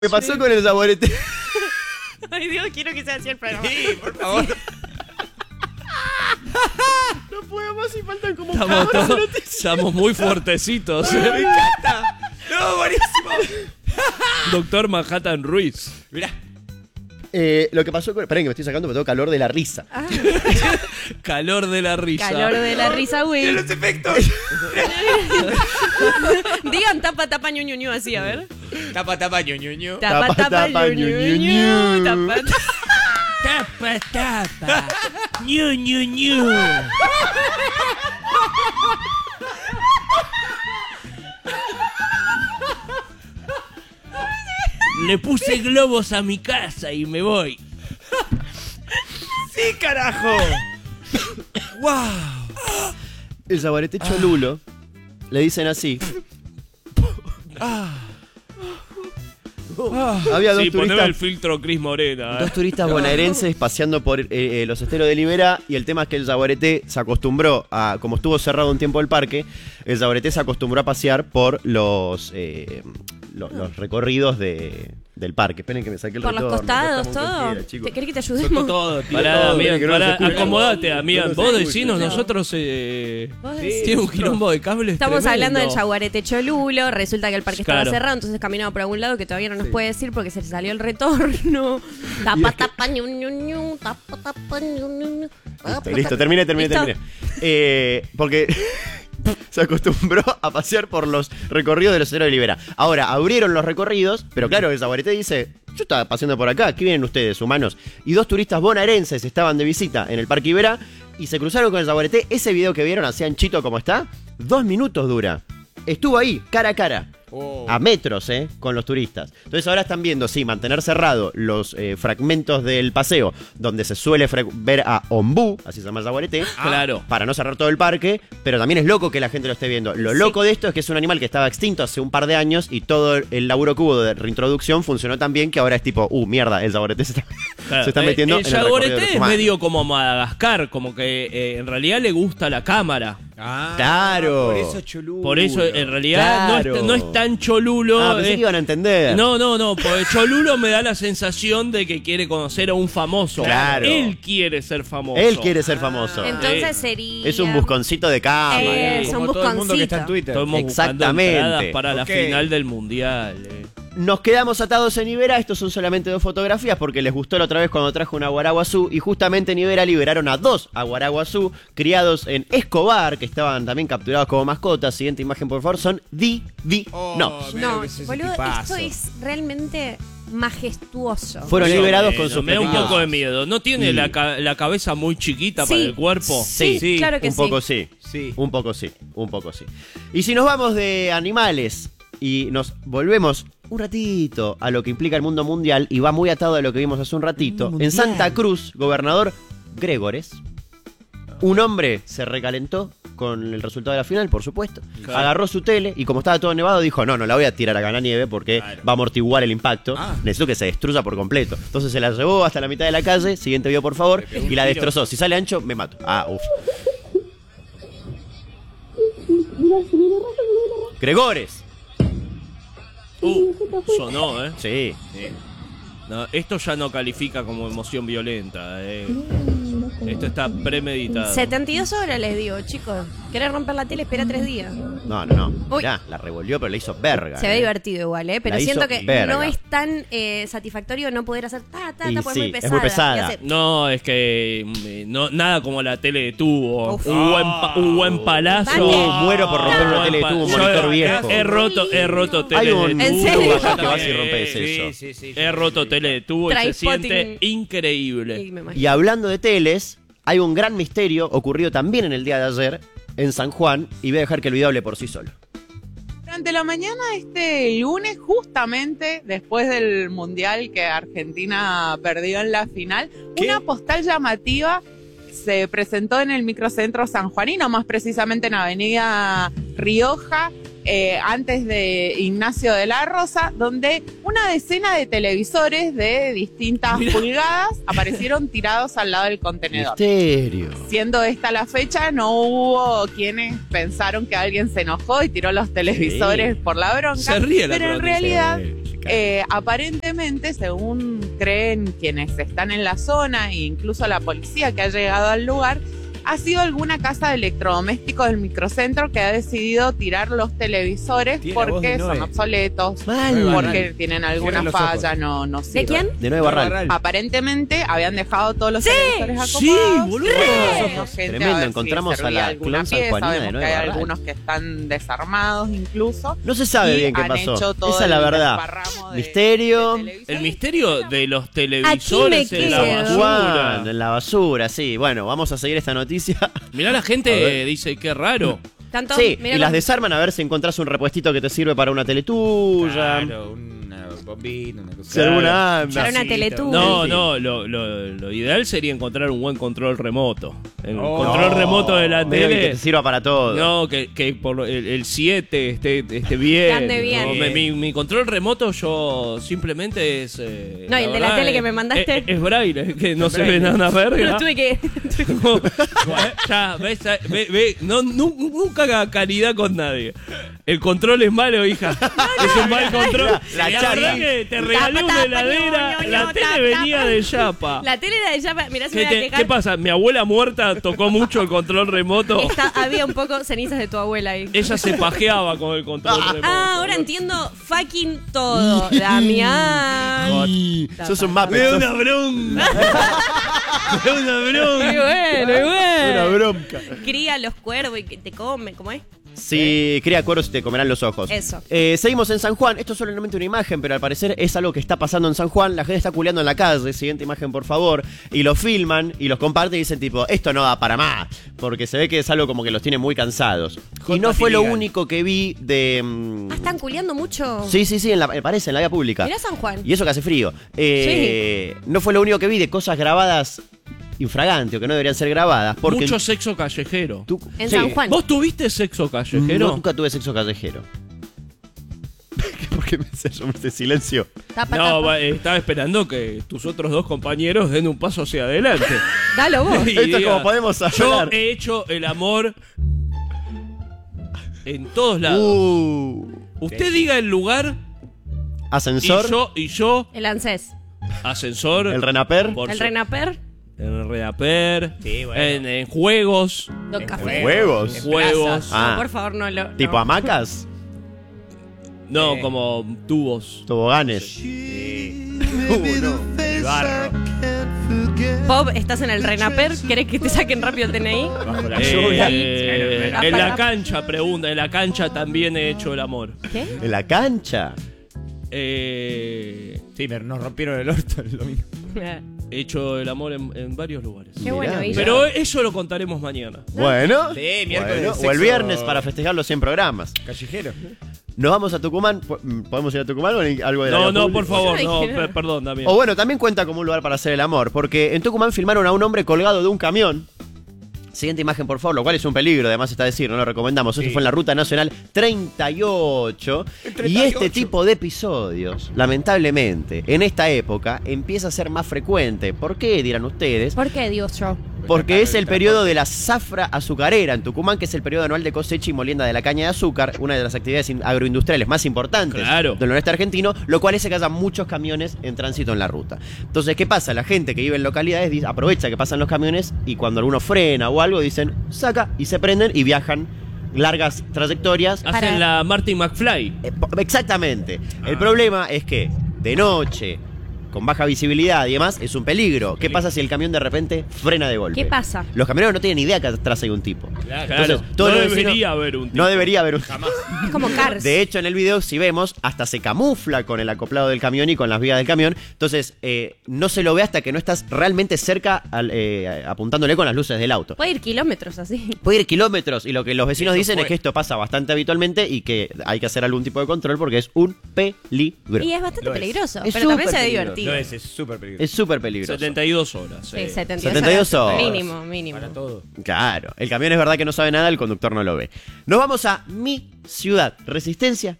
¿Qué pasó con el saborete? Ay, Dios, quiero que sea así el programa. Sí, por favor. No puedo más y faltan como Estamos muy fuertecitos. Me encanta. No, buenísimo. Doctor Manhattan Ruiz. Mirá. Lo que pasó con... Esperen que me estoy sacando, me tengo calor de la risa. Calor de la risa. Calor de la risa, güey. Los efectos. Digan tapa, tapa, ñu, ñu, ñu, así, a ver. Tapa, tapa, ñu, ñu, ñu. Tapa, tapa, ñu, ñu, ñu. Tapa, Tapa, tapa. Ñu, ñu, ñu. Le puse globos a mi casa y me voy. ¡Sí, carajo! ¡Wow! El saborete cholulo. Le dicen así. Había dos Sí, poneme el turistas, filtro Cris Morena. dos turistas bonaerenses paseando por los esteros de Libera. Y el tema es que el saborete se acostumbró a... Como estuvo cerrado un tiempo el parque, el saborete se acostumbró a pasear por los recorridos del parque. Esperen que me saque el por los retorno, costados, estamos todo. cualquiera, chicos. ¿Te querés que te ayudemos? Todo, tío. Pará, todo. Damián, que no pará, se escuche. acomodate, Que Damián. no se Vos escuche. decinos, nosotros Vos decís. tiene un quilombo de cables Estamos tremendo. hablando del jaguarete cholulo. Resulta que el parque estaba Claro. cerrado, entonces caminaba por algún lado que todavía no nos puede decir porque se le salió el retorno. Tapa, tapa, ñu, ñu, ñu. Tapa, tapa, ñu, ñu, ñu. Listo, terminé. ¿Listo? Porque se acostumbró a pasear por los recorridos de los esteros de Libera. Ahora, abrieron los recorridos, pero claro, el saborete dice, yo estaba paseando por acá, ¿qué vienen ustedes, humanos? Y dos turistas bonaerenses estaban de visita en el Parque Iberá y se cruzaron con el saborete. Ese video que vieron, así anchito como está, 2 minutos dura. Estuvo ahí, cara a cara. A metros, con los turistas. Entonces ahora están viendo, sí, mantener cerrado los fragmentos del paseo donde se suele ver a Ombú, así se llama el saborete, Claro. para no cerrar todo el parque, pero también es loco que la gente lo esté viendo. Lo loco de esto es que es un animal que estaba extinto hace un par de años y todo el laburo que hubo de reintroducción funcionó tan bien que ahora es tipo, mierda, el saborete se está metiendo el en el recorrido de los saborete es humanos. medio como Madagascar, como que en realidad le gusta la cámara. Ah, Claro. Por eso cholulo. Por eso en realidad Claro. no es tan cholulo. Pensé que iban a entender. No, porque cholulo me da la sensación de que quiere conocer a un famoso. Claro. Él quiere ser famoso. Él quiere ser famoso. Entonces sería... Es un busconcito de cámara. Es un Como todo el mundo que está en busconcito. Twitter. Estamos buscando Exactamente. entradas para la Ok. final del mundial. Nos quedamos atados en Iberá. Estos son solamente 2 fotografías porque les gustó la otra vez cuando trajo un aguaraguazú. Y justamente en Iberá liberaron a 2 aguaraguazú criados en Escobar, que estaban también capturados como mascotas. Siguiente imagen, por favor, son divinos. Mirá No, lo que es ese boludo, tipazo. esto es realmente majestuoso. Fueron liberados con sus Me da un pequeños- poco de miedo. ¿No tiene Sí. la cabeza muy chiquita Sí. para el cuerpo? Sí, claro que un poco sí. Sí. Un poco sí. Y si nos vamos de animales y nos volvemos un ratito a lo que implica el mundo mundial, y va muy atado a lo que vimos hace un ratito, en Santa Cruz, gobernador Gregores, un hombre se recalentó con el resultado de la final, por supuesto. Claro. Agarró su tele y como estaba todo nevado, dijo, no la voy a tirar acá en la nieve porque Claro. va a amortiguar el impacto. Necesito que se destruya por completo. Entonces se la llevó hasta la mitad de la calle, siguiente video por favor, y la destrozó. Si sale ancho, me mato. Gregores. Sonó, ¿eh? Sí. No, esto ya no califica como emoción violenta. Esto está premeditado. 72 horas les digo, chicos. ¿Querés romper la tele? Espera 3 días. No. Uy. Mirá, la revolvió, pero la hizo verga. Se ve divertido igual, pero La hizo siento que verga. no es tan satisfactorio no poder hacer Y porque sí, es es muy pesada. muy pesada. Y hace- No, es que nada como la tele de tubo. Uf. Un buen palazo. Dale. Muero por romper una tele de tubo, un Yo monitor viejo. He roto tele Hay de un tubo. ¿En serio? lugar que vas y rompes eso. Sí. He roto tele de tubo y se Trainspotting. siente increíble. Y me imagino. Y hablando de teles, hay un gran misterio ocurrido también en el día de ayer en San Juan, y voy a dejar que el video hable por sí solo. Durante la mañana de este lunes, justamente después del Mundial que Argentina perdió en la final, una postal llamativa se presentó en el microcentro sanjuanino, más precisamente en Avenida Rioja, antes de Ignacio de la Rosa, donde una decena de televisores de distintas pulgadas aparecieron tirados al lado del contenedor. Misterio. Siendo esta la fecha, no hubo quienes pensaron que alguien se enojó y tiró los televisores por la bronca. Se ríe la pero en crónica. realidad Aparentemente, según creen quienes están en la zona e incluso la policía que ha llegado al lugar, ha sido alguna casa de electrodomésticos del microcentro que ha decidido tirar los televisores Tiene la voz porque de Noé. son obsoletos, Mal. porque tienen alguna Cierra los ojos. falla, no ¿De sirven. quién? De Noé Barral. Aparentemente habían dejado todos los televisores Sí, acomodados. boludo. Bueno, gente, Tremendo, a ver si encontramos a servía la alguna clon pieza. sanjuanina de Vemos Noé que hay Barral. algunos que están desarmados incluso. No se sabe Y bien qué han pasó. hecho todo Esa es la el verdad. desparramo de Misterio. televisores. El misterio de los Aquí televisores me en la quedo. basura. Juan, en la basura, sí. Bueno, vamos a seguir esta noticia. Mirá, la gente dice, qué raro. Tanto, Sí, mirá y las los- desarman a ver si encontrás un repuestito que te sirve para una tele tuya. Claro, una bombina, una cosa. Si alguna anda. Para una Sí, teletubi. No, Sí. no, lo ideal sería encontrar un buen control remoto. El Oh. control remoto de la Medio que tele. te sirva para todo. No, que por el 7 esté bien. Que ande bien. No, mi control remoto yo simplemente es... No, y el de la tele que me mandaste. Es braille, que no Es se ve braille. nada verga. Lo tuve que... Ya, ve, no, nunca haga caridad con nadie. El control es malo, hija. Es un mal control. La La chata. verdad que te regalé una heladera. La tele venía de Yapa. La tele era de Yapa. Mirá, se me ¿Qué, va a quejar. ¿Qué pasa? Mi abuela muerta tocó mucho el control remoto. Había un poco cenizas de tu abuela ahí. Ella se pajeaba con el control remoto. Ah, ahora entiendo fucking todo. Damián. Y sos un Me da Muppet. una bronca. Me da una bronca. Y bueno, y Una bueno. bronca. Cría los cuervos y que te come, ¿cómo es? Si cría cueros y te comerán los ojos. Eso. Seguimos en San Juan. Esto es solamente una imagen, pero al parecer es algo que está pasando en San Juan. La gente está culeando en la calle. Siguiente imagen, por favor. Y lo filman y los comparten y dicen tipo, esto no da para más. Porque se ve que es algo como que los tiene muy cansados. Y no fue lo Iligan. único que vi de... Ah, están culiando mucho. Sí, me parece, en la vía pública. Mirá San Juan. Y eso que hace frío. No fue lo único que vi de cosas grabadas infragantes o que no deberían ser grabadas. Porque Mucho sexo callejero. En San Juan. ¿Vos tuviste sexo callejero? No, nunca tuve sexo callejero. ¿Por qué me sello este silencio? Tapa, No, tapa. estaba esperando que tus otros dos compañeros den un paso hacia adelante. Dalo vos. Y Esto es diga, como podemos Yo hablar. he hecho el amor en todos lados. Usted diga el lugar Ascensor. y yo El ANSES. ascensor. El Renaper. por El su- Renaper. En Reaper. Sí, bueno. En juegos. Don Café. Huevos. En Juegos. plazas. Ah. No, por favor, no lo. Tipo no. hamacas. No, como tubos. Toboganes. El barro. Bob, estás en el Renaper. ¿Querés que te saquen rápido el DNI? Bajo la lluvia. En la cancha, pregunta. En la cancha también he hecho el amor. ¿Qué? En la cancha. Sí, pero nos rompieron el orto el domingo. He hecho el amor en varios lugares. Qué bueno, Mirá, Guille. Pero eso lo contaremos mañana. Bueno. Sí, miércoles Bueno, de o el sexo. viernes para festejar los 100 programas. Callejero. Nos vamos a Tucumán. ¿Podemos ir a Tucumán o algo de la No, vía no, pública? por favor, Ay, no, qué- perdón, Damián. O bueno, también cuenta como un lugar para hacer el amor. Porque en Tucumán filmaron a un hombre colgado de un camión. Siguiente imagen, por favor, lo cual es un peligro, además está decir, no lo recomendamos. Esto Sí. fue en la Ruta Nacional 38. Y este tipo de episodios, lamentablemente, en esta época, empieza a ser más frecuente. ¿Por qué, dirán ustedes? ¿Por qué, digo yo? Porque es el periodo de la zafra azucarera en Tucumán, que es el periodo anual de cosecha y molienda de la caña de azúcar, una de las actividades agroindustriales más importantes Claro. del noreste argentino, lo cual hace que haya muchos camiones en tránsito en la ruta. Entonces, ¿qué pasa? La gente que vive en localidades aprovecha que pasan los camiones y cuando alguno frena o algo, dicen, saca, y se prenden y viajan largas trayectorias. Hacen Para- la Marty McFly. Exactamente. El problema es que de noche, con baja visibilidad y demás, es un peligro. ¿Qué pasa si el camión de repente frena de golpe? ¿Qué pasa? Los camioneros no tienen idea que atrás hay un tipo. Claro, Entonces, todos no los vecinos- debería haber un tipo. No debería haber un... Es como Cars. De hecho, en el video, si vemos, hasta se camufla con el acoplado del camión y con las vías del camión. Entonces, no se lo ve hasta que no estás realmente cerca apuntándole con las luces del auto. Puede ir kilómetros así. Puede ir kilómetros y lo que los vecinos Eso dicen fue. es que esto pasa bastante habitualmente y que hay que hacer algún tipo de control porque es un peligro. Y es bastante Lo es. peligroso. Es Pero también súper se ve peligroso. divertido. No, es súper peligroso. Es súper peligroso. 72 horas. Sí, 72, 72 horas. Mínimo, mínimo. Para todo. Claro, el camión es verdad que no sabe nada, el conductor no lo ve. Nos vamos a mi ciudad, Resistencia,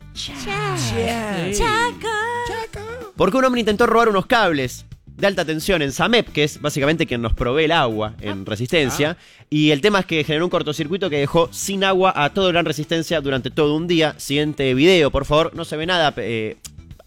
Chaca. porque un hombre intentó robar unos cables de alta tensión en SAMEP, que es básicamente quien nos provee el agua en Resistencia, y el tema es que generó un cortocircuito que dejó sin agua a todo Gran Resistencia durante todo un día. Siguiente video, por favor, no se ve nada.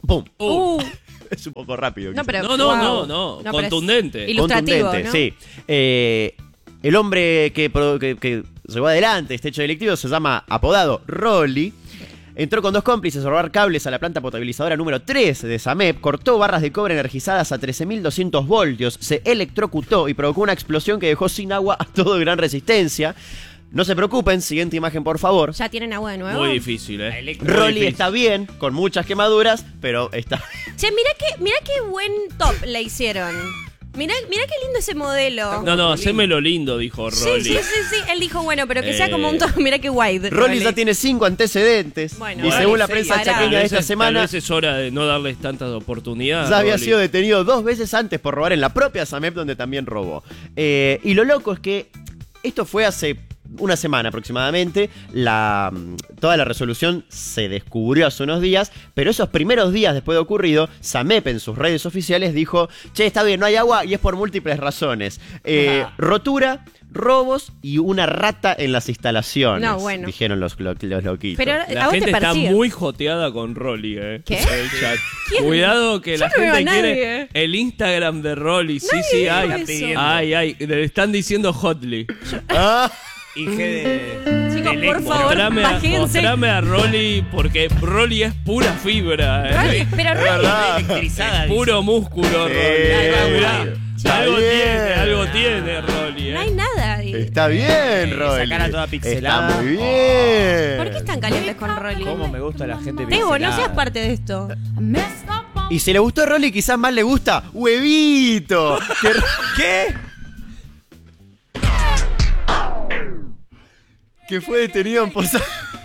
¡Pum! Es un poco rápido. No, pero, No, pero contundente. es ilustrativo, Contundente, ¿no? sí. El hombre que llevó adelante este hecho delictivo se llama apodado Rolly. Entró con 2 cómplices a robar cables a la planta potabilizadora número 3 de SAMEP, cortó barras de cobre energizadas a 13.200 voltios, se electrocutó y provocó una explosión que dejó sin agua a todo Gran Resistencia. No se preocupen, siguiente imagen por favor. ¿Ya tienen agua de nuevo? Muy difícil, Rolly está bien, con muchas quemaduras, pero está... Che, mirá qué buen top le hicieron. Mirá qué lindo ese modelo. No, hacémelo lindo, dijo Rolly. Sí. Él dijo, bueno, pero que sea como un top. Mirá qué wide. Rolly ya tiene 5 antecedentes. Bueno, y bueno, según la sí, prensa pará. chaqueña de esta Tal semana, vez es hora de no darles tantas oportunidades. ya había Rolly. sido detenido 2 veces antes por robar en la propia SAMEP, donde también robó. Y lo loco es que esto fue hace una semana aproximadamente. Toda la resolución se descubrió hace unos días, pero esos primeros días después de ocurrido, SAMEP en sus redes oficiales dijo: che, está bien, no hay agua y es por múltiples razones. Rotura, robos y una rata en las instalaciones. No, bueno. Dijeron los loquitos. Pero La a vos gente te está persigue. muy joteada con Rolly, ¿Qué? El chat. ¿Quién? Cuidado que Yo la no veo gente a quiere nadie. el Instagram de Rolly. Sí, Nadie hay. dice eso. Ay, le están diciendo Hotly. Ah, IG de... Chicos, de por Lecmo. favor, bájense. Mostrame a Rolly, porque Rolly es pura fibra. Rolly, pero es Rolly. verdad. Electrizada. Es puro músculo, Sí, Rolly. Mirá, está algo bien. tiene Rolly. No hay nada ahí. Está bien, Esa Rolly. cara toda pixelada. Está muy bien. ¿Por qué están calientes con Rolly? Cómo me gusta la gente Tebo, no pixelada. seas parte de esto. Y si le gustó Rolly, quizás más le gusta Huevito. ¿Qué? Que fue detenido en Posada.